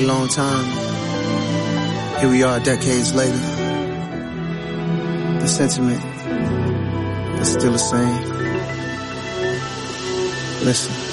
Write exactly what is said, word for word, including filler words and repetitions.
long time. Here we are decades later. The sentiment is still the same. Listen.